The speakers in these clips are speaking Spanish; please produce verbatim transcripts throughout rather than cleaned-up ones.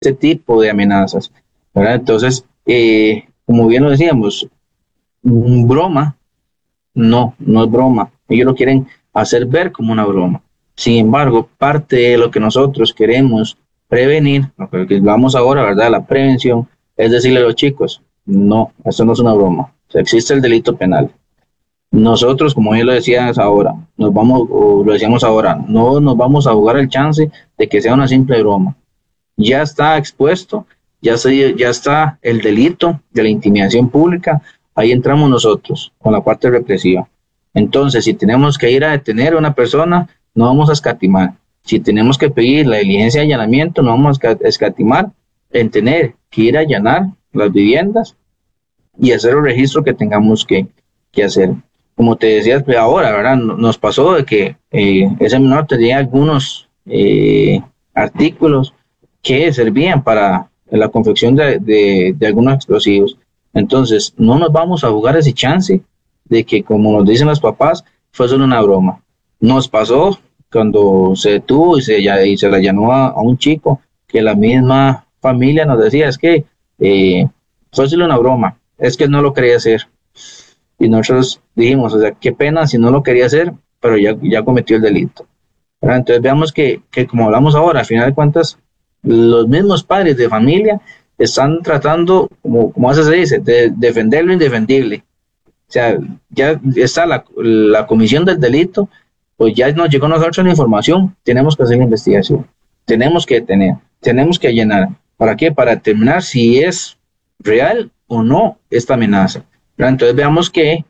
ese tipo de amenazas, ¿verdad? Entonces, eh, como bien lo decíamos, mm, broma, no, no es broma. Ellos lo quieren hacer ver como una broma. Sin embargo, parte de lo que nosotros queremos prevenir, lo que vamos ahora, ¿verdad? La prevención, es decirle a los chicos, no, esto no es una broma. O sea, existe el delito penal. Nosotros, como bien lo decías ahora, nos vamos, o lo decíamos ahora, no nos vamos a jugar el chance de que sea una simple broma. Ya está expuesto, ya, se, ya está el delito de la intimidación pública, ahí entramos nosotros con la parte represiva. Entonces, si tenemos que ir a detener a una persona, no vamos a escatimar. Si tenemos que pedir la diligencia de allanamiento, no vamos a escatimar en tener que ir a allanar las viviendas y hacer el registro que tengamos que, que hacer. Como te decía ahora, ¿verdad? Nos pasó de que eh, ese menor tenía algunos eh, artículos que servían para la confección de, de, de algunos explosivos. Entonces, no nos vamos a jugar ese chance de que, como nos dicen los papás, fue solo una broma. Nos pasó cuando se detuvo y se, y se le allanó a, a un chico que la misma familia nos decía, es que eh, fue solo una broma, es que él no lo quería hacer. Y nosotros dijimos, o sea, qué pena si no lo quería hacer, pero ya, ya cometió el delito. ¿Verdad? Entonces veamos que, que, como hablamos ahora, al final de cuentas, los mismos padres de familia están tratando, como, como se dice, de defender lo indefendible. O sea, ya está la, la comisión del delito, pues ya nos llegó a nosotros la información, tenemos que hacer la investigación, tenemos que detener, tenemos que llenar. ¿Para qué? Para determinar si es real o no esta amenaza. ¿Verdad? Entonces veamos que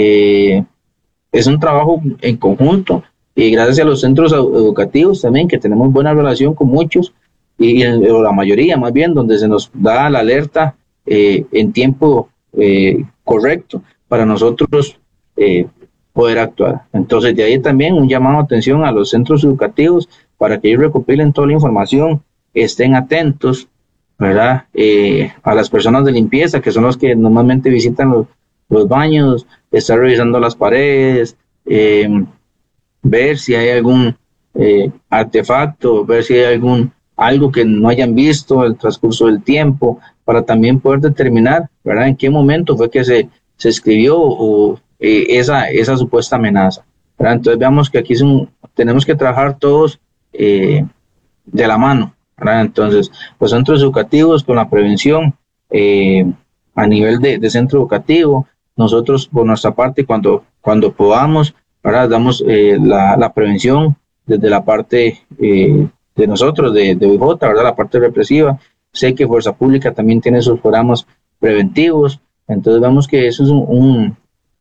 eh, es un trabajo en conjunto y gracias a los centros educativos también, que tenemos buena relación con muchos, y, y o la mayoría más bien, donde se nos da la alerta eh, en tiempo eh, correcto para nosotros eh, poder actuar. Entonces de ahí también un llamado de atención a los centros educativos para que ellos recopilen toda la información, estén atentos, ¿verdad? Eh, a las personas de limpieza, que son los que normalmente visitan los, los baños, estar revisando las paredes, eh, ver si hay algún eh, artefacto, ver si hay algún algo que no hayan visto el transcurso del tiempo, para también poder determinar, ¿verdad?, en qué momento fue que se, se escribió o, eh, esa, esa supuesta amenaza, ¿verdad? Entonces veamos que aquí es un, tenemos que trabajar todos eh, de la mano, ¿verdad? Entonces los centros educativos con la prevención eh, a nivel de, de centro educativo, nosotros por nuestra parte cuando, cuando podamos, ¿verdad?, damos eh, la, la prevención desde la parte eh, de nosotros, de, de O I J, ¿verdad?, la parte represiva. Sé que Fuerza Pública también tiene sus programas preventivos, entonces vemos que eso es un, un,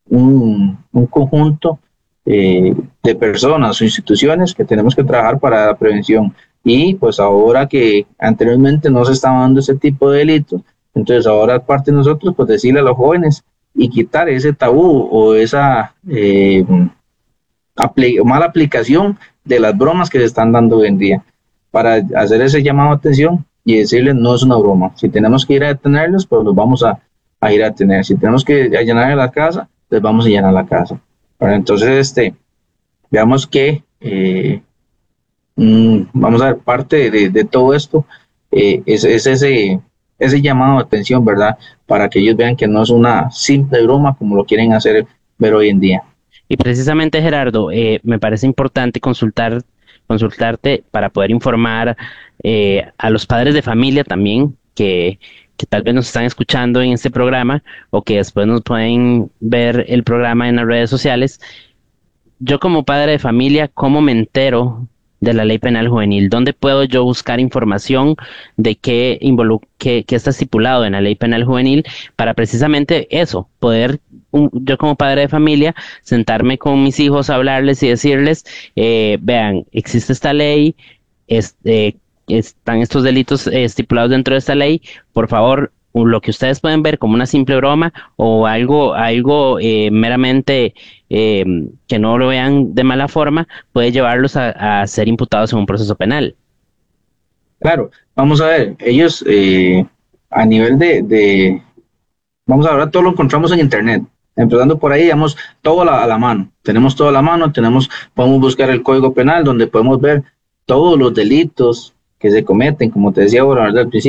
un, un conjunto eh, de personas o instituciones que tenemos que trabajar para la prevención. Y pues ahora que anteriormente no se estaba dando ese tipo de delitos, entonces ahora parte de nosotros pues decirle a los jóvenes y quitar ese tabú o esa eh, apl- mala aplicación de las bromas que se están dando hoy en día, para hacer ese llamado de atención y decirles no es una broma. Si tenemos que ir a detenerlos, pues los vamos a, a ir a detener. Si tenemos que allanar la casa, les vamos a allanar la casa. Bueno, entonces, este, veamos que eh, mm, vamos a ver parte de, de todo esto, eh, es, es ese, ese llamado de atención, ¿verdad? Para que ellos vean que no es una simple broma como lo quieren hacer ver hoy en día. Y precisamente, Gerardo, eh, me parece importante consultar, consultarte para poder informar eh, a los padres de familia también que, que tal vez nos están escuchando en este programa o que después nos pueden ver el programa en las redes sociales. Yo como padre de familia, ¿cómo me entero de la ley penal juvenil? ¿Dónde puedo yo buscar información de qué, involu qué, qué está estipulado en la ley penal juvenil para precisamente eso, poder un, yo como padre de familia sentarme con mis hijos, hablarles y decirles, eh, vean, existe esta ley, es, eh, están estos delitos eh, estipulados dentro de esta ley, por favor, lo que ustedes pueden ver como una simple broma o algo, algo eh, meramente eh, que no lo vean de mala forma, puede llevarlos a, a ser imputados en un proceso penal. Claro, vamos a ver, ellos eh, a nivel de, de, vamos a ver, todo lo encontramos en internet. Empezando por ahí, digamos, todo a la, a la mano. Tenemos todo a la mano, tenemos, podemos buscar el Código Penal, donde podemos ver todos los delitos que se cometen, como te decía ahora, ¿verdad? Al principio.